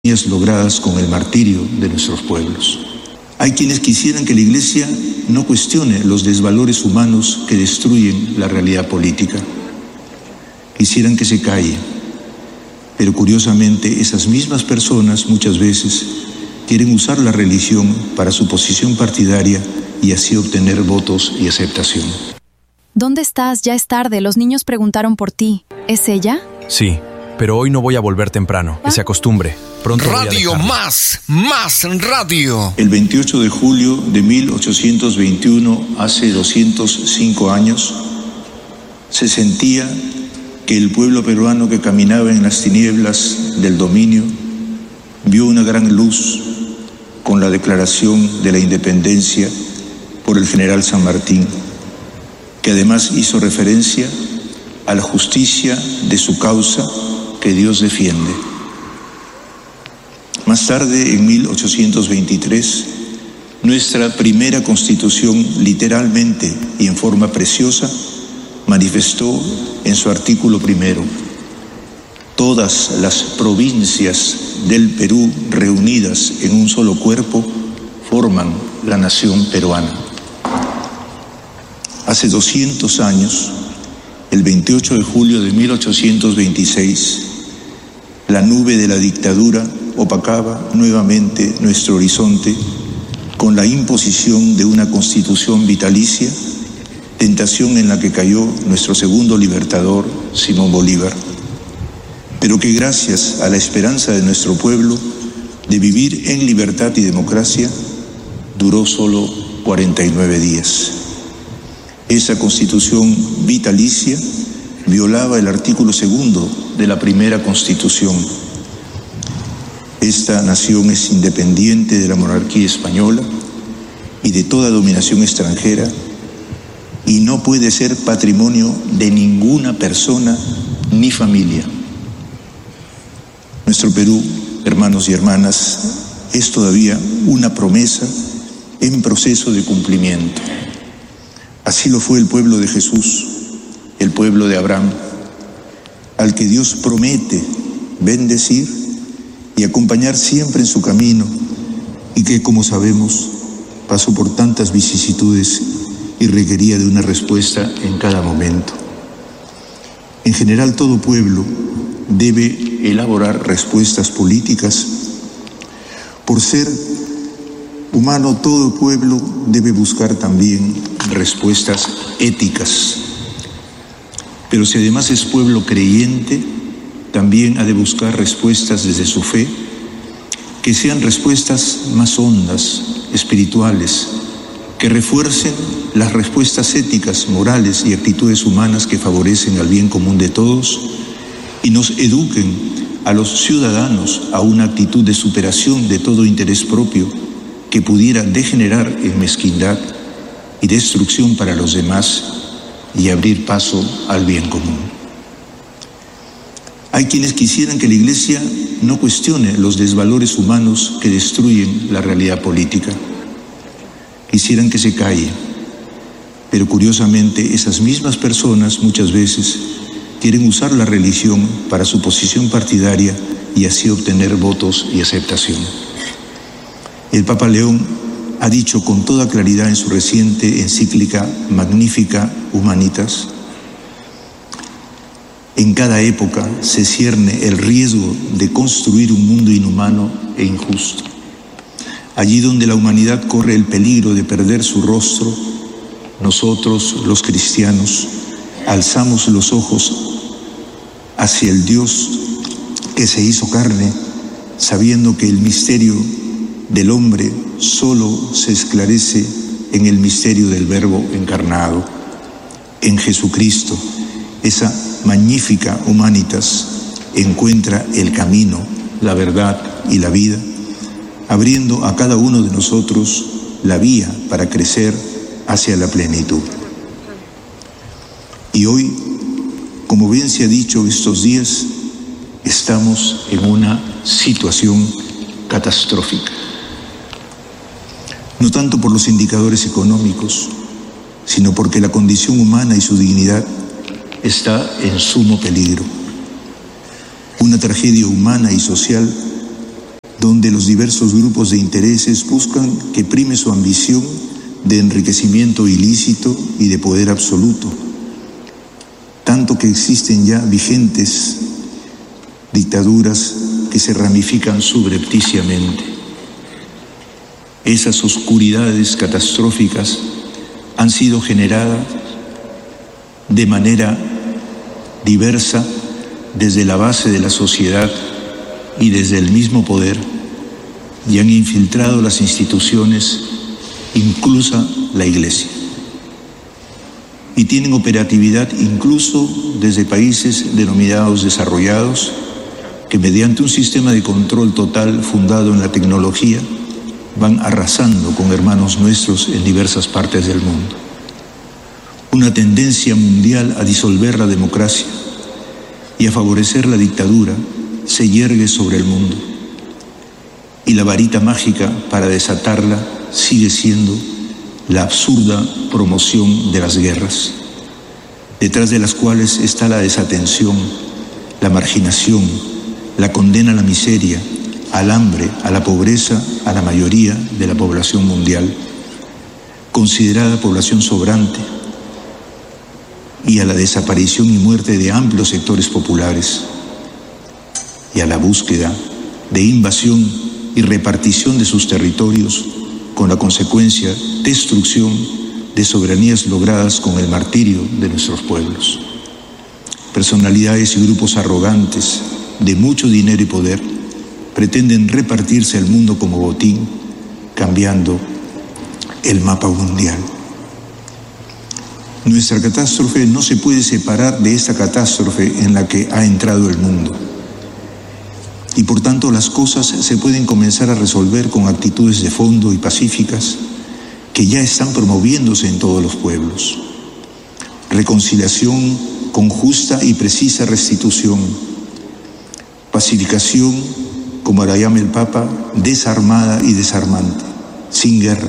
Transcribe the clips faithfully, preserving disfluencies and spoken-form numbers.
logradas con el martirio de nuestros pueblos. Hay quienes quisieran que la Iglesia no cuestione los desvalores humanos que destruyen la realidad política. Quisieran que se calle, pero curiosamente esas mismas personas muchas veces quieren usar la religión para su posición partidaria y así obtener votos y aceptación. ¿Dónde estás? Ya es tarde, los niños preguntaron por ti. ¿Es ella? Sí, pero hoy no voy a volver temprano, que se acostumbre. Pronto Radio Más, Más Radio. El veintiocho de julio de mil ochocientos veintiuno, hace doscientos cinco años, se sentía que el pueblo peruano que caminaba en las tinieblas del dominio vio una gran luz con la declaración de la independencia por el general San Martín, que además hizo referencia a la justicia de su causa que Dios defiende. Más tarde, en mil ochocientos veintitrés, nuestra primera Constitución, literalmente y en forma preciosa, manifestó en su artículo primero: todas las provincias del Perú reunidas en un solo cuerpo forman la nación peruana. Hace doscientos años, el veintiocho de julio de mil ochocientos veintiséis, la nube de la dictadura opacaba nuevamente nuestro horizonte con la imposición de una constitución vitalicia, tentación en la que cayó nuestro segundo libertador, Simón Bolívar, pero que gracias a la esperanza de nuestro pueblo de vivir en libertad y democracia, duró solo cuarenta y nueve días. Esa constitución vitalicia violaba el artículo segundo de la primera Constitución. Esta nación es independiente de la monarquía española y de toda dominación extranjera y no puede ser patrimonio de ninguna persona ni familia. Nuestro Perú, hermanos y hermanas, es todavía una promesa en proceso de cumplimiento. Así lo fue el pueblo de Jesús, el pueblo de Abraham, al que Dios promete bendecir y acompañar siempre en su camino, y que, como sabemos, pasó por tantas vicisitudes y requería de una respuesta en cada momento. En general, todo pueblo debe elaborar respuestas políticas. Por ser humano, todo pueblo debe buscar también respuestas éticas. Pero si además es pueblo creyente, también ha de buscar respuestas desde su fe, que sean respuestas más hondas, espirituales, que refuercen las respuestas éticas, morales y actitudes humanas que favorecen al bien común de todos y nos eduquen a los ciudadanos a una actitud de superación de todo interés propio que pudiera degenerar en mezquindad y destrucción para los demás y abrir paso al bien común. Hay quienes quisieran que la Iglesia no cuestione los desvalores humanos que destruyen la realidad política. Quisieran que se calle, pero curiosamente esas mismas personas muchas veces quieren usar la religión para su posición partidaria y así obtener votos y aceptación. El Papa León ha dicho con toda claridad en su reciente encíclica Magnificat Humanitas: en cada época se cierne el riesgo de construir un mundo inhumano e injusto. Allí donde la humanidad corre el peligro de perder su rostro, nosotros, los cristianos, alzamos los ojos hacia el Dios que se hizo carne, sabiendo que el misterio del hombre solo se esclarece en el misterio del Verbo encarnado, en Jesucristo. Esa magnífica humanitas encuentra el camino, la verdad y la vida, abriendo a cada uno de nosotros la vía para crecer hacia la plenitud. Y hoy, como bien se ha dicho estos días, estamos en una situación catastrófica. No tanto por los indicadores económicos, sino porque la condición humana y su dignidad está en sumo peligro. Una tragedia humana y social donde los diversos grupos de intereses buscan que prime su ambición de enriquecimiento ilícito y de poder absoluto, tanto que existen ya vigentes dictaduras que se ramifican subrepticiamente. Esas oscuridades catastróficas han sido generadas de manera diversa desde la base de la sociedad y desde el mismo poder, y han infiltrado las instituciones, incluso la Iglesia. Y tienen operatividad incluso desde países denominados desarrollados, que mediante un sistema de control total fundado en la tecnología, van arrasando con hermanos nuestros en diversas partes del mundo. Una tendencia mundial a disolver la democracia y a favorecer la dictadura se yergue sobre el mundo, y la varita mágica para desatarla sigue siendo la absurda promoción de las guerras, detrás de las cuales está la desatención, la marginación, la condena a la miseria, al hambre, a la pobreza, a la mayoría de la población mundial, considerada población sobrante, y a la desaparición y muerte de amplios sectores populares, y a la búsqueda de invasión y repartición de sus territorios, con la consecuencia destrucción de soberanías logradas con el martirio de nuestros pueblos. Personalidades y grupos arrogantes de mucho dinero y poder pretenden repartirse el mundo como botín, cambiando el mapa mundial. Nuestra catástrofe no se puede separar de esta catástrofe en la que ha entrado el mundo. Y por tanto las cosas se pueden comenzar a resolver con actitudes de fondo y pacíficas que ya están promoviéndose en todos los pueblos. Reconciliación con justa y precisa restitución. Pacificación, como la llama el Papa, desarmada y desarmante, sin guerra,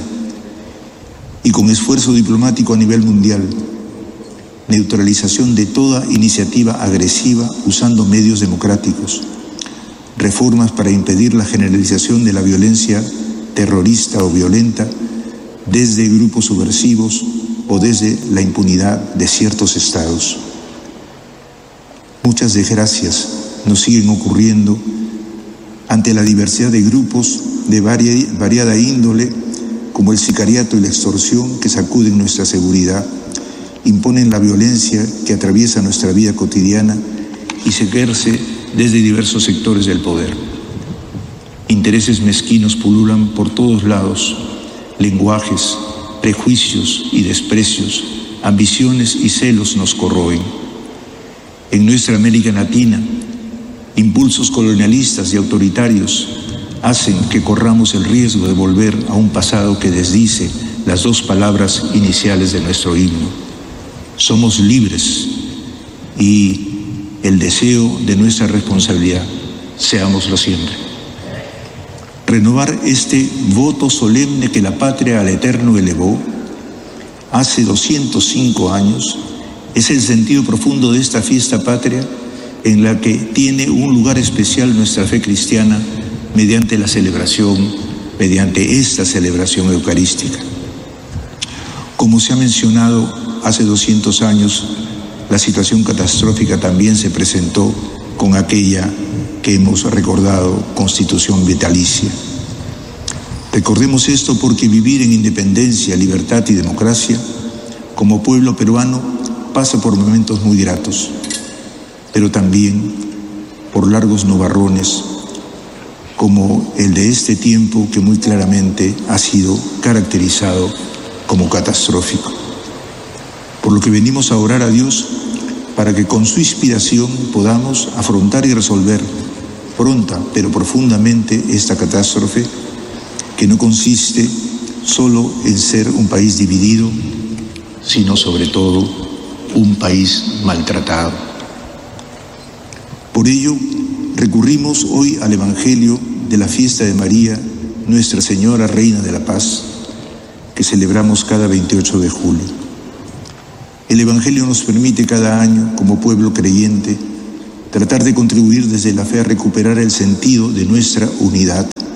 y con esfuerzo diplomático a nivel mundial. Neutralización de toda iniciativa agresiva usando medios democráticos. Reformas para impedir la generalización de la violencia terrorista o violenta desde grupos subversivos o desde la impunidad de ciertos estados. Muchas desgracias nos siguen ocurriendo ante la diversidad de grupos de varia, variada índole, como el sicariato y la extorsión que sacuden nuestra seguridad, imponen la violencia que atraviesa nuestra vida cotidiana y se ejerce desde diversos sectores del poder. Intereses mezquinos pululan por todos lados, lenguajes, prejuicios y desprecios, ambiciones y celos nos corroen. En nuestra América Latina, impulsos colonialistas y autoritarios hacen que corramos el riesgo de volver a un pasado que desdice las dos palabras iniciales de nuestro himno. Somos libres y el deseo de nuestra responsabilidad, seámoslo siempre. Renovar este voto solemne que la patria al Eterno elevó hace doscientos cinco años es el sentido profundo de esta fiesta patria en la que tiene un lugar especial nuestra fe cristiana mediante la celebración, mediante esta celebración eucarística. Como se ha mencionado, hace doscientos años la situación catastrófica también se presentó con aquella que hemos recordado, Constitución vitalicia. Recordemos esto porque vivir en independencia, libertad y democracia, como pueblo peruano, pasa por momentos muy gratos, pero también por largos nubarrones, como el de este tiempo que muy claramente ha sido caracterizado como catastrófico. Por lo que venimos a orar a Dios para que con su inspiración podamos afrontar y resolver pronta pero profundamente esta catástrofe que no consiste solo en ser un país dividido, sino sobre todo un país maltratado. Por ello, recurrimos hoy al Evangelio de la fiesta de María, Nuestra Señora Reina de la Paz, que celebramos cada veintiocho de julio. El Evangelio nos permite cada año, como pueblo creyente, tratar de contribuir desde la fe a recuperar el sentido de nuestra unidad,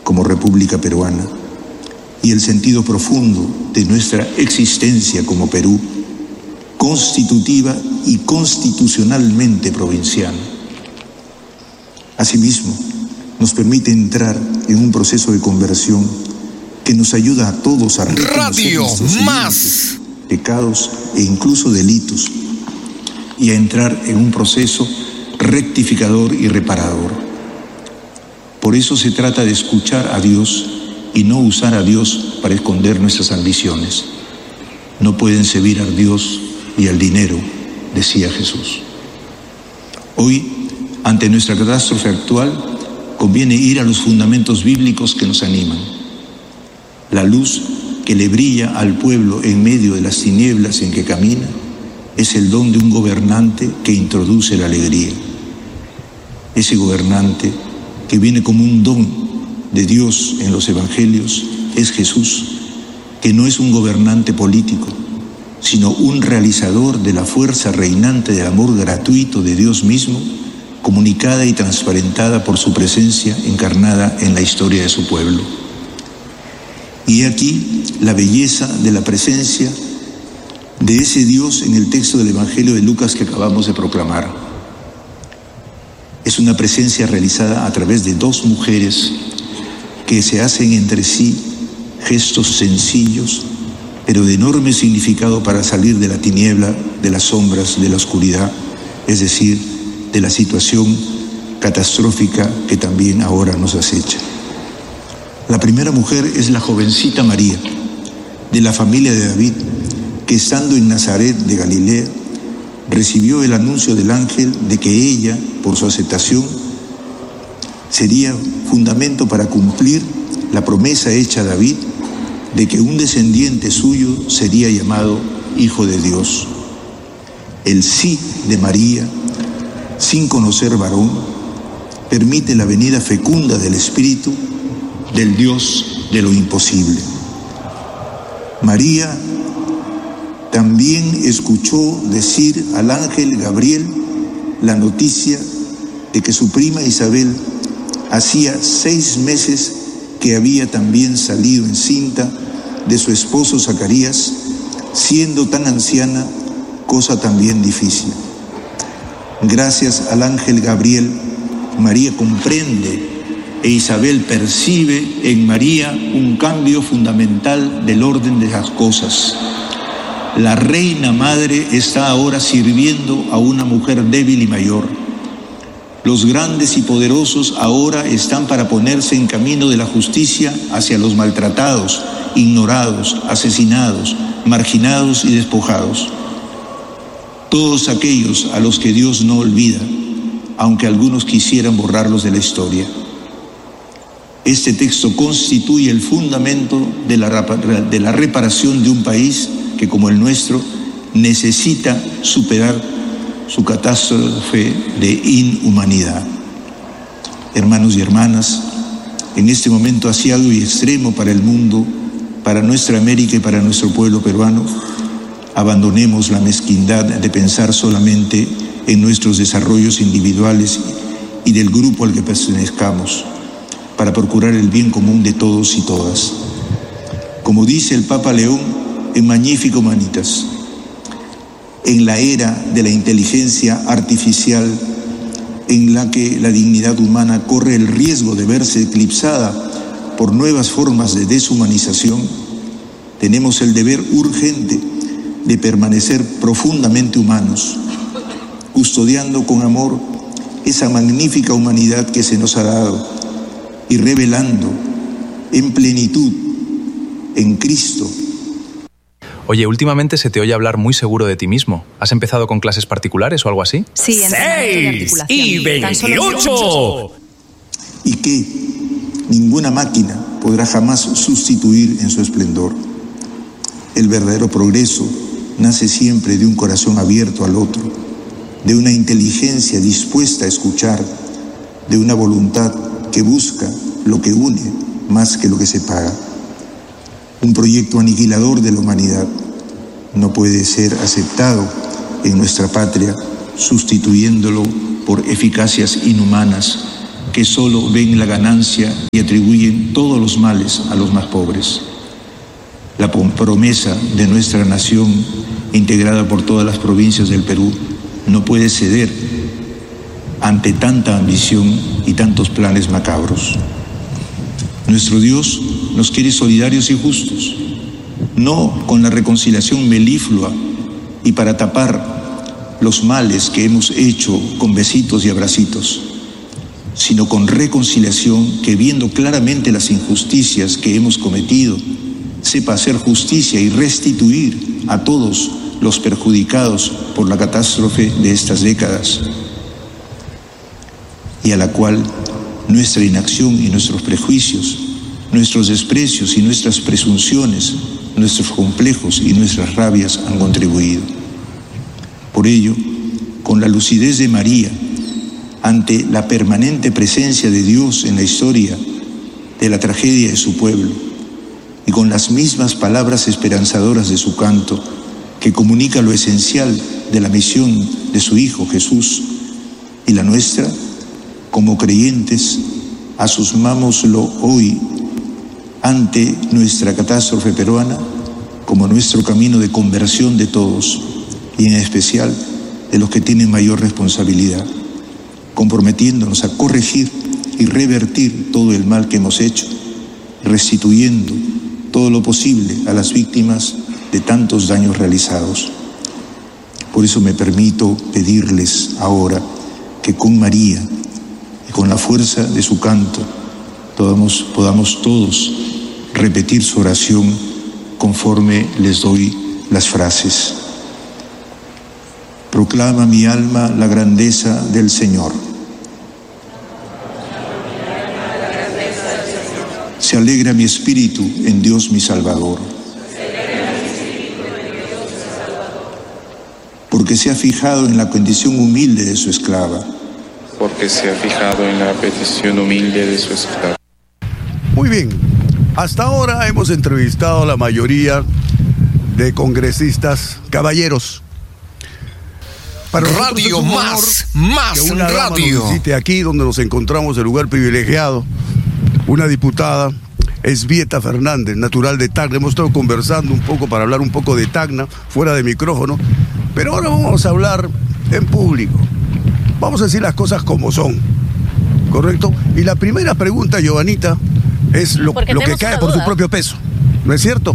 como República Peruana y el sentido profundo de nuestra existencia como Perú, constitutiva y constitucionalmente provinciana. Asimismo, nos permite entrar en un proceso de conversión que nos ayuda a todos a reconocer Radio nuestros Más, pecados e incluso delitos, y a entrar en un proceso rectificador y reparador. Por eso se trata de escuchar a Dios y no usar a Dios para esconder nuestras ambiciones. No pueden servir a Dios y al dinero, decía Jesús. Hoy, ante nuestra catástrofe actual, conviene ir a los fundamentos bíblicos que nos animan. La luz que le brilla al pueblo en medio de las tinieblas en que camina es el don de un gobernante que introduce la alegría. Ese gobernante que viene como un don de Dios en los evangelios es Jesús, que no es un gobernante político, sino un realizador de la fuerza reinante del amor gratuito de Dios mismo, comunicada y transparentada por su presencia encarnada en la historia de su pueblo. Y aquí la belleza de la presencia de ese Dios en el texto del Evangelio de Lucas que acabamos de proclamar. Es una presencia realizada a través de dos mujeres que se hacen entre sí gestos sencillos, pero de enorme significado para salir de la tiniebla, de las sombras, de la oscuridad, es decir, de la situación catastrófica que también ahora nos acecha. La primera mujer es la jovencita María, de la familia de David, que estando en Nazaret de Galilea, recibió el anuncio del ángel de que ella, por su aceptación, sería fundamento para cumplir la promesa hecha a David de que un descendiente suyo sería llamado Hijo de Dios. El sí de María, sin conocer varón, permite la venida fecunda del Espíritu, del Dios de lo imposible. María también escuchó decir al ángel Gabriel la noticia de que su prima Isabel hacía seis meses que había también salido encinta de su esposo Zacarías, siendo tan anciana, cosa también difícil. Gracias al ángel Gabriel, María comprende e Isabel percibe en María un cambio fundamental del orden de las cosas. La reina madre está ahora sirviendo a una mujer débil y mayor. Los grandes y poderosos ahora están para ponerse en camino de la justicia hacia los maltratados, ignorados, asesinados, marginados y despojados. Todos aquellos a los que Dios no olvida, aunque algunos quisieran borrarlos de la historia. Este texto constituye el fundamento de la, de la reparación de un país que, como el nuestro, necesita superar su catástrofe de inhumanidad. Hermanos y hermanas, en este momento aciago y extremo para el mundo, para nuestra América y para nuestro pueblo peruano, abandonemos la mezquindad de pensar solamente en nuestros desarrollos individuales y del grupo al que pertenezcamos, para procurar el bien común de todos y todas. Como dice el Papa León en Magnificat Humanitas, en la era de la inteligencia artificial, en la que la dignidad humana corre el riesgo de verse eclipsada por nuevas formas de deshumanización, tenemos el deber urgente de permanecer profundamente humanos, custodiando con amor esa magnífica humanidad que se nos ha dado y revelando en plenitud en Cristo. Oye, últimamente se te oye hablar muy seguro de ti mismo. ¿Has empezado con clases particulares o algo así? Sí, seis y veintiocho. Y que ninguna máquina podrá jamás sustituir en su esplendor. El verdadero progreso nace siempre de un corazón abierto al otro, de una inteligencia dispuesta a escuchar, de una voluntad que busca lo que une más que lo que separa. Un proyecto aniquilador de la humanidad no puede ser aceptado en nuestra patria, sustituyéndolo por eficacias inhumanas que solo ven la ganancia y atribuyen todos los males a los más pobres. La promesa de nuestra nación, integrada por todas las provincias del Perú, no puede ceder ante tanta ambición y tantos planes macabros. Nuestro Dios nos quiere solidarios y justos, no con la reconciliación meliflua y para tapar los males que hemos hecho con besitos y abracitos, sino con reconciliación que, viendo claramente las injusticias que hemos cometido, sepa hacer justicia y restituir a todos los perjudicados por la catástrofe de estas décadas, y a la cual nuestra inacción y nuestros prejuicios, nuestros desprecios y nuestras presunciones, nuestros complejos y nuestras rabias han contribuido. Por ello, con la lucidez de María, ante la permanente presencia de Dios en la historia de la tragedia de su pueblo, y con las mismas palabras esperanzadoras de su canto, que comunica lo esencial de la misión de su Hijo Jesús y la nuestra, como creyentes, asumámoslo hoy ante nuestra catástrofe peruana como nuestro camino de conversión de todos, y en especial de los que tienen mayor responsabilidad, comprometiéndonos a corregir y revertir todo el mal que hemos hecho, restituyendo todo lo posible a las víctimas de tantos daños realizados. Por eso me permito pedirles ahora que con María y con la fuerza de su canto podamos, podamos todos repetir su oración conforme les doy las frases. Proclama mi alma la grandeza del Señor. Se alegra mi espíritu en Dios mi Salvador, porque se ha fijado en la condición humilde de su esclava. Porque se ha fijado en la petición humilde de su esclava. Muy bien, hasta ahora hemos entrevistado a la mayoría de congresistas caballeros. Para radio más, más que una radio. Nos visite aquí donde nos encontramos en lugar privilegiado. Una diputada, Esbieta Fernández, natural de Tacna. Hemos estado conversando un poco para hablar un poco de Tacna, fuera de micrófono, pero ahora vamos a hablar en público. Vamos a decir las cosas como son, ¿correcto? Y la primera pregunta, Giovanita, es lo, lo que cae por su propio peso, ¿no es cierto?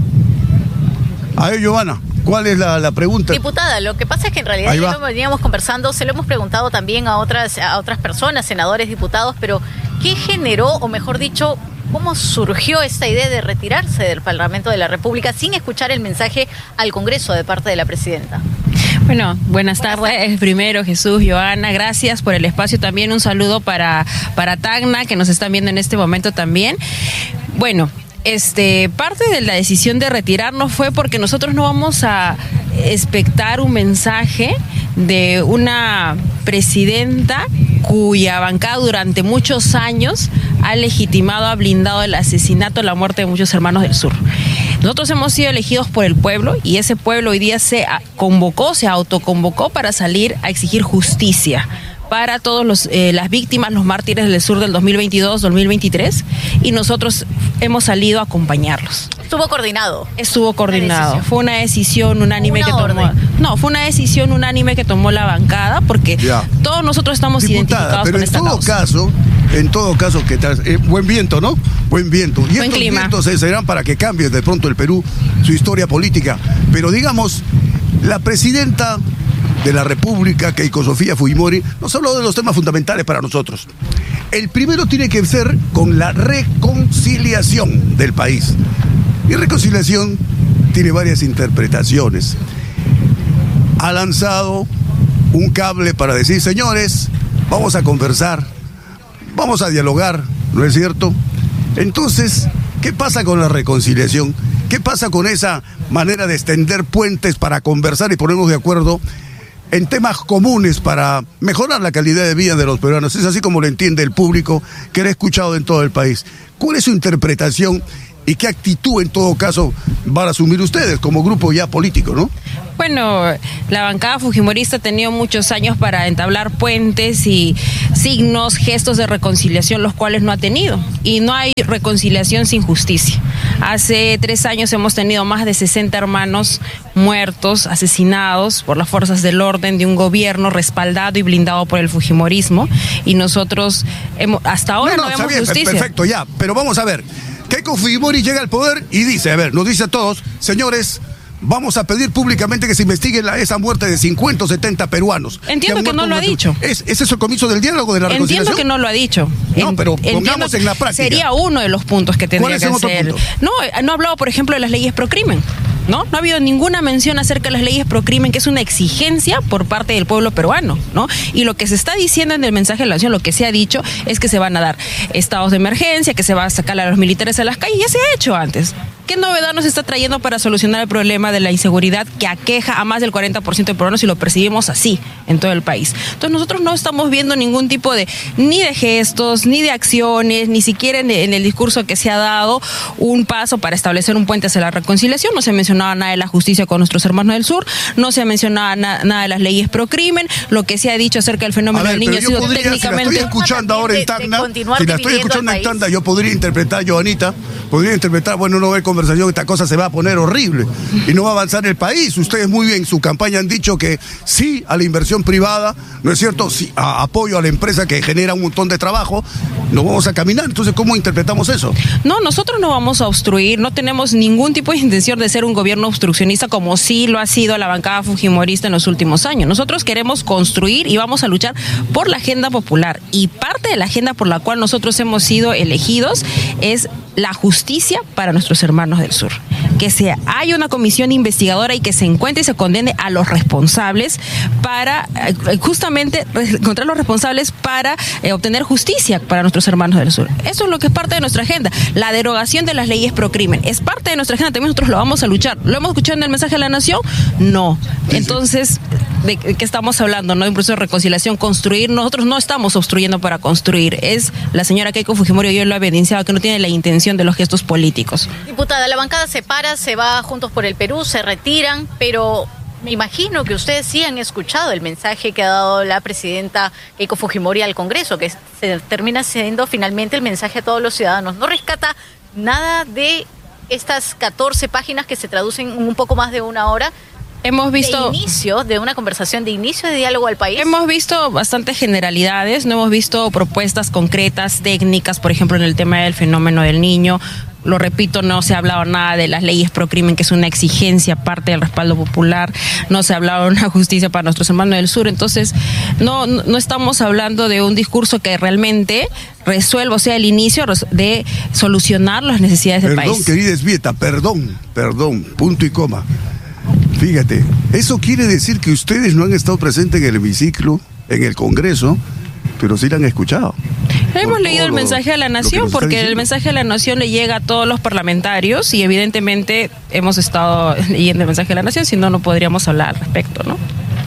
A ver, Giovanna, ¿cuál es la, la pregunta? Diputada, lo que pasa es que en realidad ya lo veníamos conversando, se lo hemos preguntado también a otras, a otras personas, senadores, diputados, pero ¿qué generó, o mejor dicho, cómo surgió esta idea de retirarse del Parlamento de la República sin escuchar el mensaje al Congreso de parte de la presidenta? Bueno, buenas tardes. Primero, Jesús, Joana, gracias por el espacio. También un saludo para, para Tacna, que nos están viendo en este momento también. Bueno, este, parte de la decisión de retirarnos fue porque nosotros no vamos a expectar un mensaje de una presidenta cuya bancada durante muchos años ha legitimado, ha blindado el asesinato, la muerte de muchos hermanos del sur. Nosotros hemos sido elegidos por el pueblo y ese pueblo hoy día se convocó, se autoconvocó para salir a exigir justicia para todos los eh, las víctimas, los mártires del sur del dos mil veintidós, dos mil veintitrés, y nosotros hemos salido a acompañarlos. ¿Estuvo coordinado? Estuvo coordinado. Fue una decisión unánime una que tomó. Orden. No, fue una decisión unánime que tomó la bancada, porque ya. todos nosotros estamos Diputada, identificados pero con en esta todo causa. caso, en todo caso, que eh, buen viento, ¿no? Buen viento. Y buen estos clima. vientos serán para que cambie de pronto el Perú su historia política. Pero digamos, la presidenta de la República, Keiko Sofía Fujimori, nos habló de los temas fundamentales para nosotros. El primero tiene que ver con la reconciliación del país. Y reconciliación tiene varias interpretaciones. Ha lanzado un cable para decir, señores, vamos a conversar, vamos a dialogar, ¿no es cierto? Entonces, ¿qué pasa con la reconciliación? ¿Qué pasa con esa manera de extender puentes para conversar y ponernos de acuerdo en temas comunes para mejorar la calidad de vida de los peruanos? Es así como lo entiende el público que lo ha escuchado en todo el país. ¿Cuál es su interpretación y qué actitud en todo caso van a asumir ustedes como grupo ya político, ¿no? Bueno, la bancada fujimorista ha tenido muchos años para entablar puentes y signos, gestos de reconciliación, los cuales no ha tenido. Y no hay reconciliación sin justicia. Hace tres años hemos tenido más de sesenta hermanos muertos, asesinados por las fuerzas del orden de un gobierno respaldado y blindado por el fujimorismo. Y nosotros hemos, hasta ahora no, no, no vemos bien, justicia. Perfecto, ya. Pero vamos a ver. Keiko Fujimori llega al poder y dice, a ver, nos dice a todos, señores, vamos a pedir públicamente que se investigue la, esa muerte de cincuenta o setenta peruanos. Entiendo que, que no lo ha dicho. ¿Es, ¿Es eso el comienzo del diálogo, de la reconciliación? Entiendo que no lo ha dicho. No, pero pongamos en la práctica. Sería uno de los puntos que tendría que hacer. No, no ha hablado, por ejemplo, de las leyes pro crimen. ¿No? No ha habido ninguna mención acerca de las leyes pro crimen, que es una exigencia por parte del pueblo peruano, ¿no? Y lo que se está diciendo en el mensaje de la nación, lo que se ha dicho es que se van a dar estados de emergencia, que se va a sacar a los militares a las calles. Ya se ha hecho antes. ¿Qué novedad nos está trayendo para solucionar el problema de la inseguridad que aqueja a más del cuarenta por ciento de peruanos y lo percibimos así en todo el país? Entonces nosotros no estamos viendo ningún tipo de, ni de gestos, ni de acciones, ni siquiera en, en el discurso que se ha dado un paso para establecer un puente hacia la reconciliación. No se mencionaba nada de la justicia con nuestros hermanos del sur, no se mencionaba na, nada de las leyes pro crimen, lo que se ha dicho acerca del fenómeno ver, del niño ha sido podría, técnicamente... Si la estoy escuchando ahora en Tacna, si la estoy escuchando en Tacna, yo podría interpretar, Joanita, podría interpretar, bueno, no ve conversación, esta cosa se va a poner horrible y no va a avanzar el país. Ustedes muy bien en su campaña han dicho que sí a la inversión privada, ¿no es cierto? Sí a apoyo a la empresa que genera un montón de trabajo, no vamos a caminar. Entonces, ¿cómo interpretamos eso? No, nosotros no vamos a obstruir, no tenemos ningún tipo de intención de ser un gobierno obstruccionista como sí lo ha sido la bancada fujimorista en los últimos años. Nosotros queremos construir y vamos a luchar por la agenda popular, y parte de la agenda por la cual nosotros hemos sido elegidos es la justicia para nuestros hermanos del sur. Que se haya una comisión investigadora y que se encuentre y se condene a los responsables para, eh, justamente, encontrar los responsables para eh, obtener justicia para nuestros hermanos del sur. Eso es lo que es parte de nuestra agenda. La derogación de las leyes pro crimen es parte de nuestra agenda. También nosotros lo vamos a luchar. ¿Lo hemos escuchado en el mensaje de la nación? No. Entonces, ¿de qué estamos hablando? ¿No? De un proceso de reconciliación, construir. Nosotros no estamos obstruyendo para construir. Es la señora Keiko Fujimori, yo lo he evidenciado, que no tiene la intención de los gestos políticos. Diputada, la bancada se para, se va Juntos por el Perú, se retiran, pero me imagino que ustedes sí han escuchado el mensaje que ha dado la presidenta Keiko Fujimori al Congreso, que se termina siendo finalmente el mensaje a todos los ciudadanos. No rescata nada de estas catorce páginas que se traducen en un poco más de una hora. Hemos visto de inicio de una conversación, de inicio de diálogo al país. Hemos visto bastantes generalidades, no hemos visto propuestas concretas, técnicas, por ejemplo, en el tema del fenómeno del niño. Lo repito, no se ha hablado nada de las leyes pro crimen, que es una exigencia parte del respaldo popular. No se ha hablado de una justicia para nuestros hermanos del sur. Entonces, no, no estamos hablando de un discurso que realmente resuelva, o sea, el inicio de solucionar las necesidades del país. Perdón, querida Esbieta, perdón, perdón, punto y coma. Fíjate, eso quiere decir que ustedes no han estado presentes en el hemiciclo, en el Congreso, pero sí la han escuchado. Hemos leído el mensaje de la nación, porque el mensaje de la nación le llega a todos los parlamentarios y evidentemente hemos estado leyendo el mensaje de la nación, si no, no podríamos hablar al respecto, ¿no?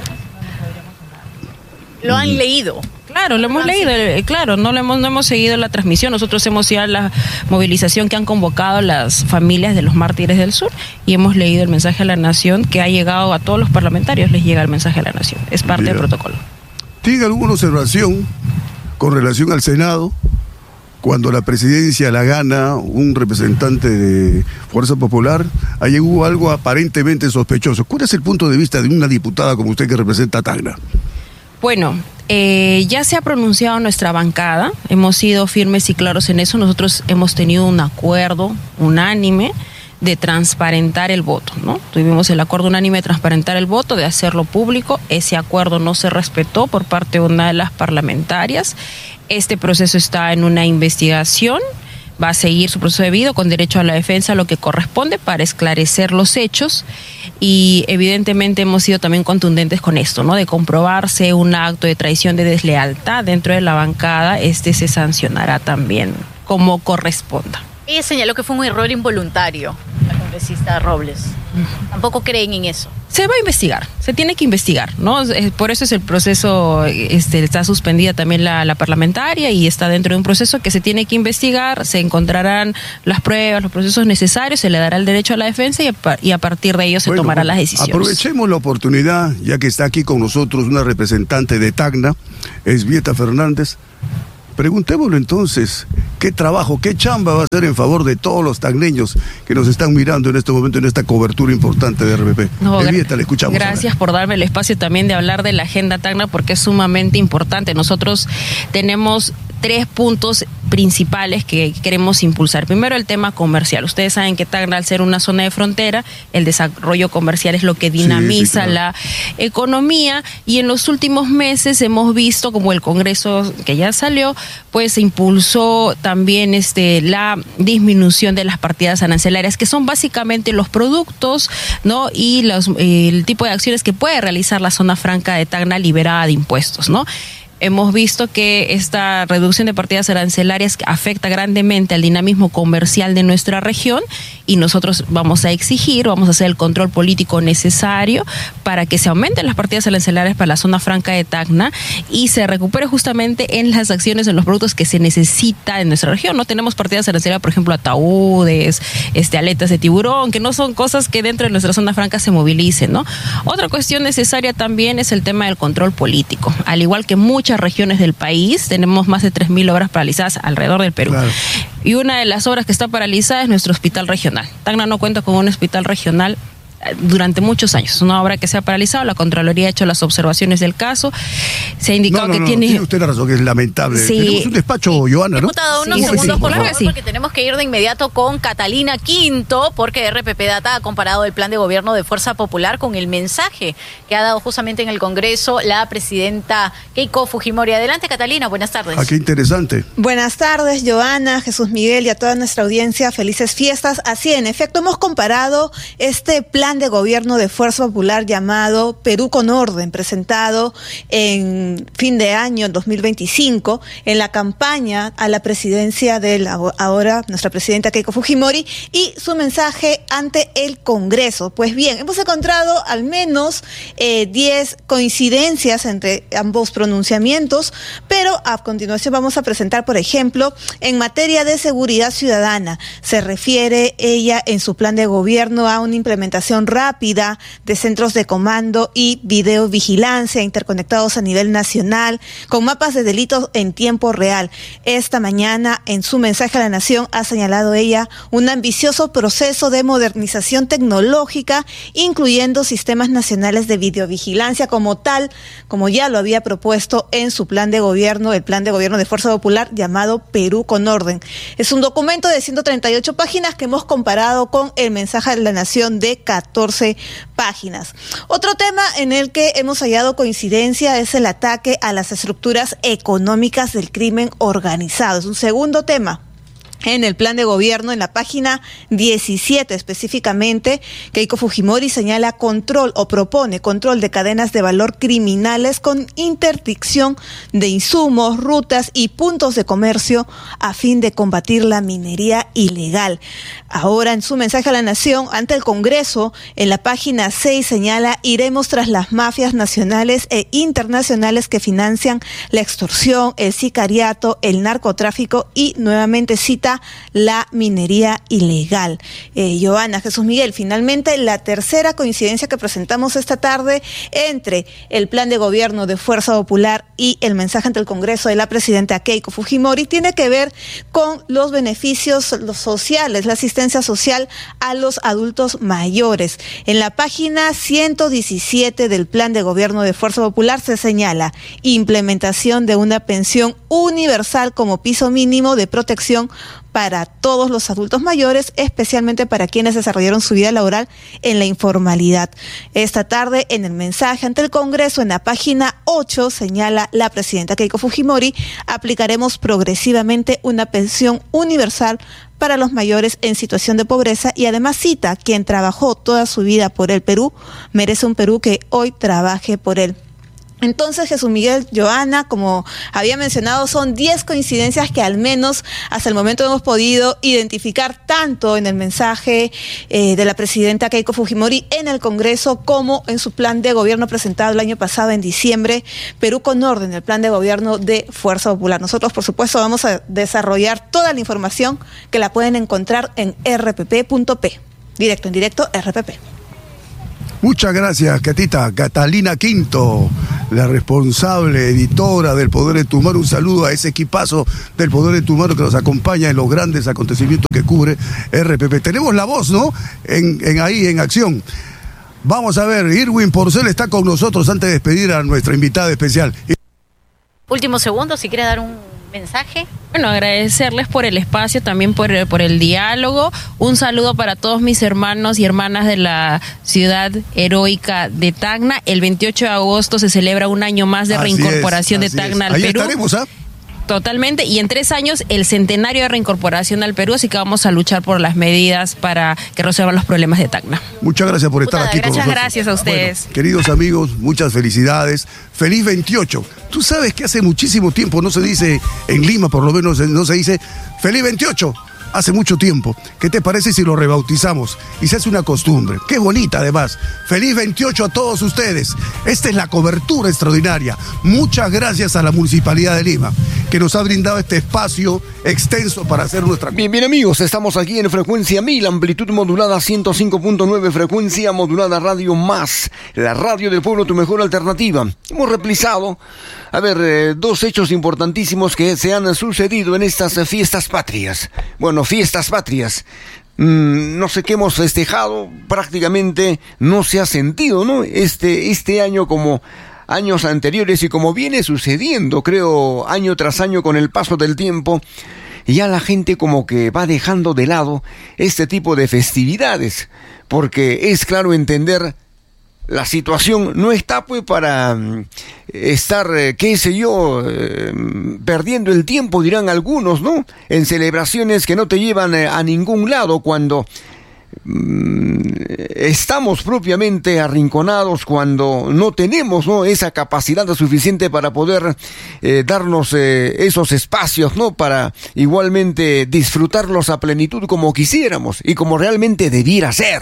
¿Lo han leído? Claro, lo hemos leído, claro, no lo hemos, no hemos seguido la transmisión. Nosotros hemos ido a la movilización que han convocado las familias de los mártires del sur y hemos leído el mensaje de la nación que ha llegado a todos los parlamentarios, les llega el mensaje de la nación, es parte Mira. del protocolo. ¿Tiene alguna observación con relación al Senado? Cuando la presidencia la gana un representante de Fuerza Popular, ahí hubo algo aparentemente sospechoso. ¿Cuál es el punto de vista de una diputada como usted que representa a Tacna? Bueno, eh, ya se ha pronunciado nuestra bancada, hemos sido firmes y claros en eso. Nosotros hemos tenido un acuerdo unánime de transparentar el voto, ¿no? Tuvimos el acuerdo unánime de transparentar el voto, de hacerlo público. Ese acuerdo no se respetó por parte de una de las parlamentarias. Este proceso está en una investigación, va a seguir su proceso debido con derecho a la defensa, lo que corresponde para esclarecer los hechos, y evidentemente hemos sido también contundentes con esto, ¿no? De comprobarse un acto de traición, de deslealtad dentro de la bancada, este se sancionará también como corresponda. Ella señaló que fue un error involuntario, la congresista Robles. Tampoco creen en eso. Se va a investigar, se tiene que investigar, ¿no? Por eso es el proceso, este, está suspendida también la, la parlamentaria y está dentro de un proceso que se tiene que investigar, se encontrarán las pruebas, los procesos necesarios, se le dará el derecho a la defensa y a, y a partir de ello se bueno, tomarán las decisiones. Aprovechemos la oportunidad, ya que está aquí con nosotros una representante de Tacna, Esbieta Fernández. Preguntémosle entonces, ¿qué trabajo, qué chamba va a hacer en favor de todos los tacneños que nos están mirando en este momento en esta cobertura importante de R P P? No, Esbieta, le escuchamos. Gracias por darme el espacio también de hablar de la agenda Tacna porque es sumamente importante. Nosotros tenemos tres puntos principales que queremos impulsar. Primero, el tema comercial. Ustedes saben que Tacna, al ser una zona de frontera, el desarrollo comercial es lo que dinamiza sí, sí, claro. la economía, y en los últimos meses hemos visto como el Congreso, que ya salió, pues impulsó también este la disminución de las partidas arancelarias, que son básicamente los productos, ¿no? y los, eh, el tipo de acciones que puede realizar la zona franca de Tacna liberada de impuestos, ¿no? Hemos visto que esta reducción de partidas arancelarias afecta grandemente al dinamismo comercial de nuestra región y nosotros vamos a exigir, vamos a hacer el control político necesario para que se aumenten las partidas arancelarias para la zona franca de Tacna y se recupere justamente en las acciones, en los productos que se necesita en nuestra región. No tenemos partidas arancelarias, por ejemplo, ataúdes, este, aletas de tiburón, que no son cosas que dentro de nuestra zona franca se movilicen, ¿no? Otra cuestión necesaria también es el tema del control político. Al igual que muchas regiones del país, tenemos más de tres mil obras paralizadas alrededor del Perú. Claro. Y una de las obras que está paralizada es nuestro hospital regional. Tacna no cuenta con un hospital regional durante muchos años. Es una obra que se ha paralizado, la Contraloría ha hecho las observaciones del caso, se ha indicado no, no, que no, tiene... tiene usted la razón, que es lamentable. Sí. Tenemos un despacho, Johanna, ¿no? Diputado, unos sí, segundos, sí, por favor, sí. porque tenemos que ir de inmediato con Catalina Quinto, porque R P P Data ha comparado el plan de gobierno de Fuerza Popular con el mensaje que ha dado justamente en el Congreso la presidenta Keiko Fujimori. Adelante, Catalina, buenas tardes. Ah, qué interesante. Buenas tardes, Johanna, Jesús Miguel y a toda nuestra audiencia, felices fiestas. Así, en efecto, hemos comparado este plan de gobierno de Fuerza Popular llamado Perú con Orden, presentado en fin de año dos mil veinticinco en la campaña a la presidencia de la ahora nuestra presidenta Keiko Fujimori y su mensaje ante el Congreso. Pues bien, hemos encontrado al menos diez eh, coincidencias entre ambos pronunciamientos, pero a continuación vamos a presentar, por ejemplo, en materia de seguridad ciudadana. Se refiere ella en su plan de gobierno a una implementación rápida de centros de comando y videovigilancia interconectados a nivel nacional, con mapas de delitos en tiempo real. Esta mañana, en su mensaje a la Nación, ha señalado ella un ambicioso proceso de modernización tecnológica, incluyendo sistemas nacionales de videovigilancia como tal, como ya lo había propuesto en su plan de gobierno, el plan de gobierno de Fuerza Popular llamado Perú con Orden. Es un documento de ciento treinta y ocho páginas que hemos comparado con el mensaje de la Nación de catorce páginas. Otro tema en el que hemos hallado coincidencia es el ataque a las estructuras económicas del crimen organizado. Es un segundo tema. En el plan de gobierno, en la página diecisiete específicamente, Keiko Fujimori señala control o propone control de cadenas de valor criminales con interdicción de insumos, rutas y puntos de comercio a fin de combatir la minería ilegal. Ahora, en su mensaje a la Nación ante el Congreso, en la página seis señala: iremos tras las mafias nacionales e internacionales que financian la extorsión, el sicariato, el narcotráfico y nuevamente cita la minería ilegal. Eh, Johanna, Jesús Miguel, finalmente la tercera coincidencia que presentamos esta tarde entre el plan de gobierno de Fuerza Popular y el mensaje ante el Congreso de la presidenta Keiko Fujimori tiene que ver con los beneficios los sociales, la asistencia social a los adultos mayores. En la página ciento diecisiete del plan de gobierno de Fuerza Popular se señala implementación de una pensión universal como piso mínimo de protección para todos los adultos mayores, especialmente para quienes desarrollaron su vida laboral en la informalidad. Esta tarde, en el mensaje ante el Congreso, en la página ocho, señala la presidenta Keiko Fujimori: aplicaremos progresivamente una pensión universal para los mayores en situación de pobreza, y además cita: quien trabajó toda su vida por el Perú merece un Perú que hoy trabaje por él. Entonces, Jesús Miguel, Joana, como había mencionado, son diez coincidencias que al menos hasta el momento hemos podido identificar tanto en el mensaje eh, de la presidenta Keiko Fujimori en el Congreso como en su plan de gobierno presentado el año pasado en diciembre, Perú con Orden, el plan de gobierno de Fuerza Popular. Nosotros, por supuesto, vamos a desarrollar toda la información que la pueden encontrar en r p p punto p. Directo, en directo, R P P. Muchas gracias, Catita. Catalina Quinto, la responsable editora del Poder de tu Mano. Un saludo a ese equipazo del Poder de tu Mano que nos acompaña en los grandes acontecimientos que cubre R P P. Tenemos la voz, ¿no? En, en ahí, en acción. Vamos a ver, Irwin Porcel está con nosotros antes de despedir a nuestra invitada especial. Último segundo, si quiere dar un mensaje. Bueno, agradecerles por el espacio, también por el, por el diálogo. Un saludo para todos mis hermanos y hermanas de la ciudad heroica de Tacna. El veintiocho de agosto se celebra un año más de Así reincorporación es, de Tacna es. al Ahí Perú. Estaremos, ¿ah? Totalmente, y en tres años el centenario de reincorporación al Perú, así que vamos a luchar por las medidas para que resuelvan los problemas de Tacna. Muchas gracias por estar Putada, aquí con muchas nosotros. gracias a ustedes. Bueno, queridos amigos, muchas felicidades. Feliz veintiocho. Tú sabes que hace muchísimo tiempo no se dice, en Lima por lo menos no se dice feliz veintiocho. Hace mucho tiempo. ¿Qué te parece si lo rebautizamos y se hace una costumbre? Qué bonita además. Feliz veintiocho a todos ustedes. Esta es la cobertura extraordinaria. Muchas gracias a la Municipalidad de Lima, que nos ha brindado este espacio extenso para hacer nuestra... Bien, bien amigos, estamos aquí en frecuencia mil, amplitud modulada ciento cinco punto nueve, frecuencia modulada Radio Más, la radio del pueblo, tu mejor alternativa. Hemos replicado, a ver, eh, dos hechos importantísimos que se han sucedido en estas eh, fiestas patrias. Bueno, fiestas patrias. Mm, no sé qué hemos festejado, prácticamente no se ha sentido, ¿no? Este, este año como años anteriores y como viene sucediendo, creo, año tras año con el paso del tiempo, ya la gente como que va dejando de lado este tipo de festividades, porque es claro entender, la situación no está pues para um, estar, eh, qué sé yo, eh, perdiendo el tiempo, dirán algunos, ¿no? En celebraciones que no te llevan eh, a ningún lado, cuando um, estamos propiamente arrinconados, cuando no tenemos, ¿no?, esa capacidad suficiente para poder eh, darnos eh, esos espacios, ¿no?, para igualmente disfrutarlos a plenitud como quisiéramos y como realmente debiera ser.